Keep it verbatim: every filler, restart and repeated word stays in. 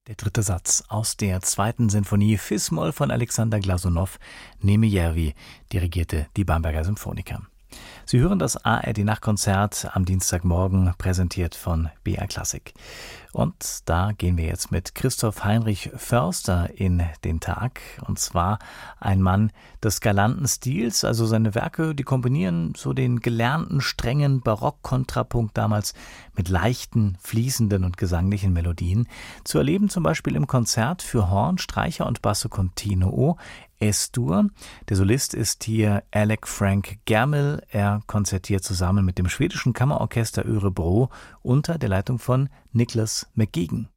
Der dritte Satz aus der zweiten Sinfonie Fis-Moll von Alexander Glasunow, Nemejerwi, dirigierte die Bamberger Symphoniker. Sie hören das A R D-Nachtkonzert am Dienstagmorgen, präsentiert von B R Klassik. Und da gehen wir jetzt mit Christoph Heinrich Förster in den Tag. Und zwar ein Mann des galanten Stils, also seine Werke, die kombinieren so den gelernten, strengen Barock-Kontrapunkt damals mit leichten, fließenden und gesanglichen Melodien. Zu erleben zum Beispiel im Konzert für Horn, Streicher und Basso Continuo Es-Dur. Der Solist ist hier Alec Frank Germel. Er konzertiert zusammen mit dem schwedischen Kammerorchester Örebro unter der Leitung von Niklas McGeegan.